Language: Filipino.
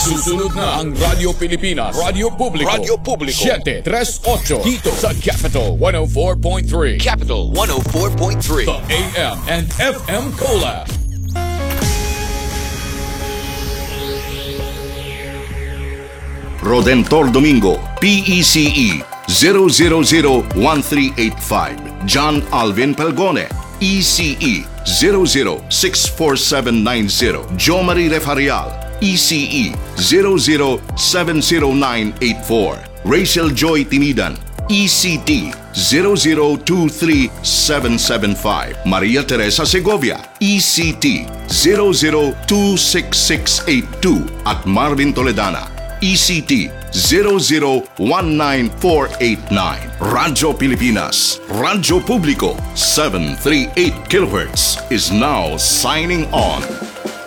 Susunod na ang Radyo Pilipinas, Radyo Publiko, 738 dito sa Capital 104.3. Capital 104.3. The AM and FM Collab. Rodentor Domingo, PECE 0001385. John Alvin Pelgone, ECE 0064790. Jo Marie Refarial, ECE 0070984. Rachel Joy Tinidan, ECT 0023775. Maria Teresa Segovia, ECT 0026682. At Marvin Toledana, ECT 0019489. Radyo Pilipinas, Radyo Publiko, 738 kHz is now signing on.